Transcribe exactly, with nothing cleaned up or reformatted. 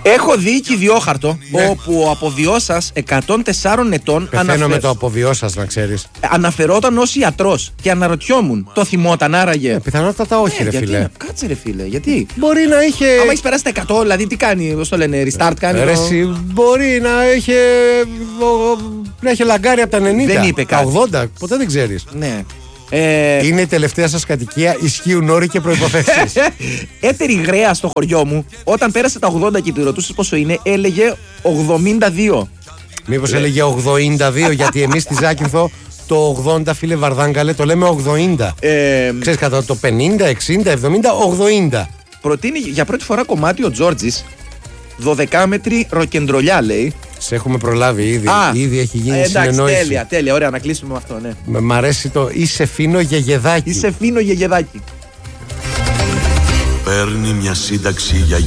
Έχω δει κυδιόχαρτο, ναι, όπου ο αποβιώσας εκατόν τεσσάρων ετών. Πεθαίνω αναφε... με το αποβιώσας, να ξέρεις. Αναφερόταν ως ιατρός και αναρωτιόμουν, το θυμόταν άραγε? Ε, πιθανότατα όχι, ναι, ρε γιατί, φίλε. Κάτσε, ρε φίλε, γιατί. Μπορεί να είχε. Άμα έχει περάσει τα εκατό, δηλαδή τι κάνει, πώς το λένε, restart κάνει. Ρε, το... Μπορεί να είχε. Να είχε λαγκάρει από τα ενενήντα. Δεν είπε κάτι. Τα ογδόντα, ποτέ δεν ξέρεις. Ναι. Ε... Είναι η τελευταία σας κατοικία, ισχύουν όροι και προϋποθέσεις. Έτερη γραία στο χωριό μου, όταν πέρασε τα ογδόντα και τη ρωτούσε πόσο είναι, έλεγε ογδόντα δύο. Μήπως έλεγε ογδόντα δύο, γιατί εμείς στη Ζάκυνθο το ογδόντα, φίλε Βαρδάγκαλε, το λέμε ογδόντα. Ε... Ξέρεις, κατά το πενήντα, εξήντα, εβδομήντα, ογδόντα. Προτείνει για πρώτη φορά κομμάτι ο Τζόρτζης. δωδεκάμετρη ροκεντρολιά, λέει. Σε έχουμε προλάβει ήδη. Α, ήδη έχει γίνει εντάξει, συνεννόηση. Τέλεια, τέλεια. Ωραία, να κλείσουμε με αυτό, ναι. Μ' αρέσει το είσαι φίνο γεγεδάκι. Είσαι φίνο γεγεδάκι. Παίρνει μια σύνταξη για